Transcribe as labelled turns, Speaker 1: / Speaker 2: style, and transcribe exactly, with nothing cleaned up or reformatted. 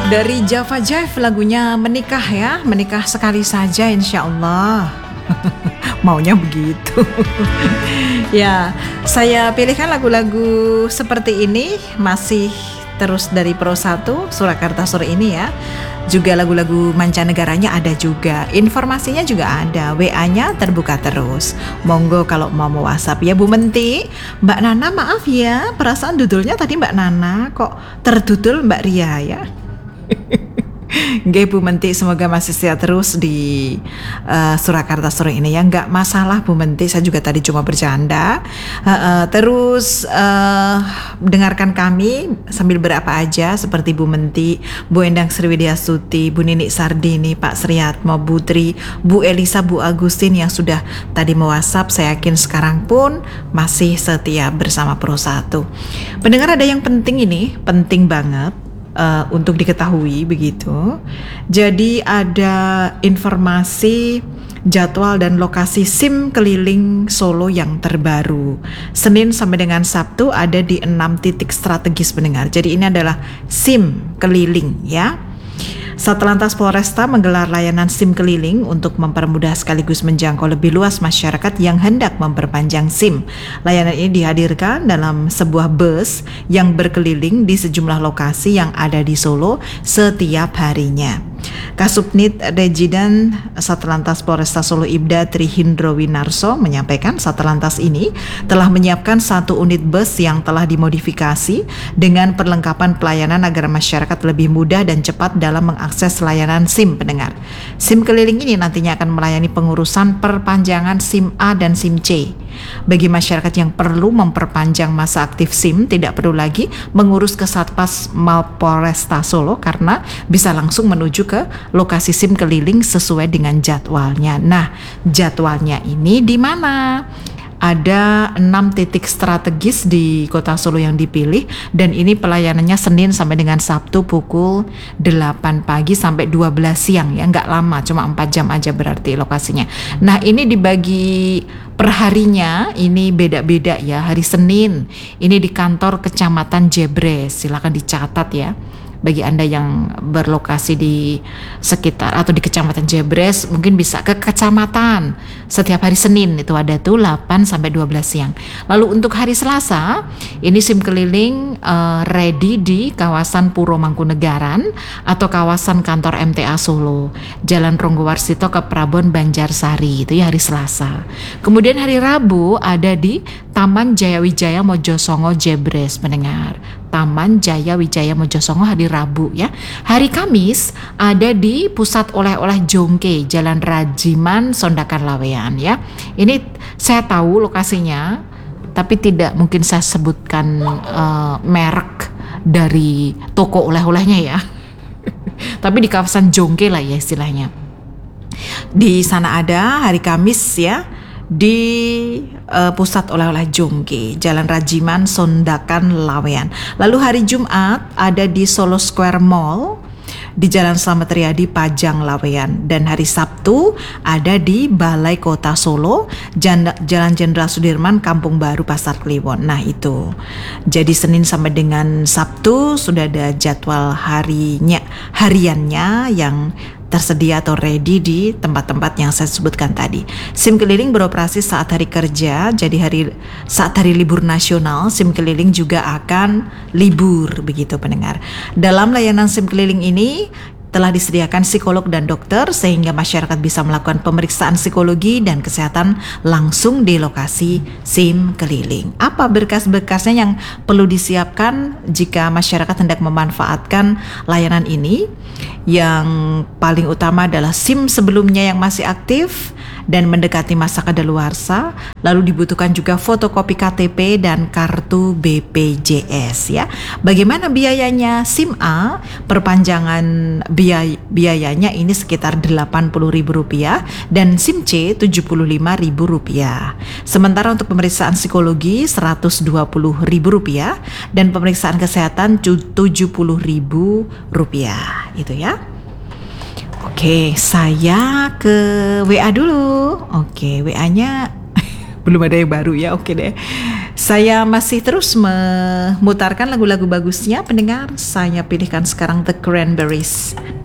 Speaker 1: Dari Java Jive lagunya Menikah ya, menikah sekali saja insya Allah. Maunya begitu. Ya, saya pilihkan lagu-lagu seperti ini, masih terus dari Pro satu Surakarta sore ini ya. Juga lagu-lagu mancanegaranya ada juga, informasinya juga ada, W A-nya terbuka terus. Monggo kalau mau WhatsApp ya Bu Menti. Mbak Nana maaf ya, perasaan dudulnya tadi Mbak Nana kok terdudul Mbak Ria ya. Nggih Bu Menti, semoga masih sehat terus di uh, Surakarta sore ini ya. Nggak masalah Bu Menti, saya juga tadi cuma bercanda. uh, uh, Terus uh, dengarkan kami sambil berapa aja, seperti Bu Menti, Bu Endang Sriwidiastuti, Bu Nini Sardini, Pak Sriyatmo, Bu Tri, Bu Elisa, Bu Agustin yang sudah tadi mau WhatsApp. Saya yakin sekarang pun masih setia bersama Pro satu. Pendengar, ada yang penting ini, penting banget Uh, untuk diketahui begitu. Jadi ada informasi jadwal dan lokasi SIM keliling Solo yang terbaru. Senin sampai dengan Sabtu ada di enam titik strategis pendengar. Jadi ini adalah SIM keliling ya. Satlantas Polresta menggelar layanan SIM keliling untuk mempermudah sekaligus menjangkau lebih luas masyarakat yang hendak memperpanjang SIM. Layanan ini dihadirkan dalam sebuah bus yang berkeliling di sejumlah lokasi yang ada di Solo setiap harinya. Kasubnit Rejidan Satlantas Polresta Solo Ibda Trihindro Winarso menyampaikan Satlantas ini telah menyiapkan satu unit bus yang telah dimodifikasi dengan perlengkapan pelayanan agar masyarakat lebih mudah dan cepat dalam mengakses layanan SIM pendengar. SIM keliling ini nantinya akan melayani pengurusan perpanjangan SIM A dan SIM C. Bagi masyarakat yang perlu memperpanjang masa aktif SIM, tidak perlu lagi mengurus ke Satpas Mal Polresta Solo karena bisa langsung menuju ke lokasi SIM keliling sesuai dengan jadwalnya. Nah, jadwalnya ini di mana? Ada enam titik strategis di Kota Solo yang dipilih, dan ini pelayanannya Senin sampai dengan Sabtu pukul delapan pagi sampai dua belas siang ya, nggak lama, cuma empat jam aja berarti lokasinya. Nah, ini dibagi perharinya, ini beda-beda ya. Hari Senin ini di kantor Kecamatan Jebres, silakan dicatat ya. Bagi Anda yang berlokasi di sekitar atau di Kecamatan Jebres, mungkin bisa ke kecamatan. Setiap hari Senin itu ada tuh delapan sampai dua belas siang. Lalu untuk hari Selasa, ini SIM keliling uh, ready di kawasan Puro Mangkunegaran atau kawasan kantor M T A Solo, Jalan Ronggowarsito ke Prabon Banjarsari, itu ya hari Selasa. Kemudian hari Rabu ada di Taman Jaya Wijaya Mojosongo Jebres pendengar. Taman Jaya Wijaya Mojosongo hari Rabu ya. Hari Kamis ada di Pusat Oleh-oleh Jongke, Jalan Rajiman Sondakan Lawean ya. Ini saya tahu lokasinya, tapi tidak mungkin saya sebutkan uh, merek dari toko oleh-olehnya ya. Tapi di kawasan Jongke lah ya istilahnya. Di sana ada hari Kamis ya, di uh, Pusat Oleh-oleh Jongke, Jalan Rajiman Sondakan Lawean. Lalu hari Jumat ada di Solo Square Mall di Jalan Slamet Riyadi Pajang Lawean, dan hari Sabtu ada di Balai Kota Solo, Jalan Jenderal Sudirman Kampung Baru Pasar Kliwon. Nah itu, jadi Senin sampai dengan Sabtu sudah ada jadwal harinya hariannya yang tersedia atau ready di tempat-tempat yang saya sebutkan tadi. SIM keliling beroperasi saat hari kerja, jadi hari saat hari libur nasional SIM keliling juga akan libur begitu pendengar. Dalam layanan SIM keliling ini telah disediakan psikolog dan dokter sehingga masyarakat bisa melakukan pemeriksaan psikologi dan kesehatan langsung di lokasi SIM keliling. Apa berkas-berkasnya yang perlu disiapkan jika masyarakat hendak memanfaatkan layanan ini? Yang paling utama adalah SIM sebelumnya yang masih aktif dan mendekati masa kadaluarsa. Lalu dibutuhkan juga fotokopi K T P dan kartu B P J S ya. Bagaimana biayanya? SIM A perpanjangan biaya, biayanya ini sekitar delapan puluh ribu rupiah dan SIM C tujuh puluh lima ribu rupiah. Sementara untuk pemeriksaan psikologi seratus dua puluh ribu rupiah dan pemeriksaan kesehatan tujuh puluh ribu rupiah. Itu ya. Oke, saya ke W A dulu. Oke, W A-nya belum ada yang baru ya. Oke deh. Saya masih terus memutarkan lagu-lagu bagusnya pendengar. Saya pilihkan sekarang The Cranberries.